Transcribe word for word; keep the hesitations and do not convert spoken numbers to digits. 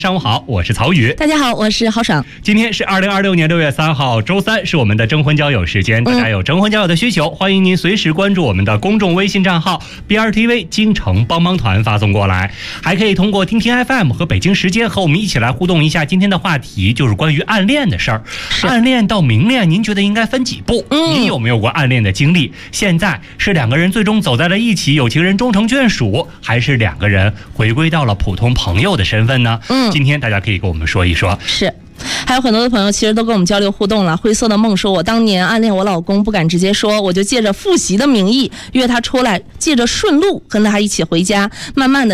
上午好，我是曹宇。 大家好，我是郝爽。 今天是二零二六年六月三号，周三，是我们的征婚交友时间。大家有征婚交友的需求，嗯、欢迎您随时关注我们的公众微信账号 B R T V 京城帮帮团发送过来，还可以通过听听 F M 和北京时间和我们一起来互动一下。今天的话题就是关于暗恋的事儿。暗恋到明恋，您觉得应该分几步？嗯，您有没有过暗恋的经历？现在是两个人最终走在了一起，有情人终成眷属，还是两个人回归到了普通朋友的身份呢？嗯。今天大家可以跟我们说一说。 是，还有很多的朋友其实都跟我们交流互动了。灰色的梦说，我当年暗恋我老公不敢直接说，我就借着复习的名义约他出来，借着顺路跟他一起回家，慢慢的